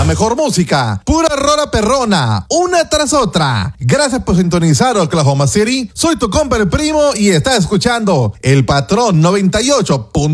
mejor música, pura rola perrona, una tras otra. Gracias por sintonizar Oklahoma City. Soy tu compa el primo y estás escuchando El Patrón 98.